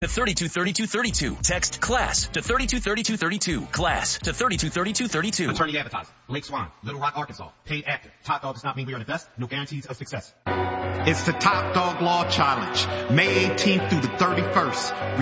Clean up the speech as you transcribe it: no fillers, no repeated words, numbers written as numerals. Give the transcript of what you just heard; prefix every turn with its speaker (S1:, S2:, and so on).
S1: to 323232. Text CLASS to 323232. CLASS to 323232.
S2: Attorney advertising. Blake Swan, Little Rock, Arkansas. Paid actor. Top dog does not mean we are the best. No guarantees of success.
S3: It's the Top Dog Law Challenge, May 18th through the 31st.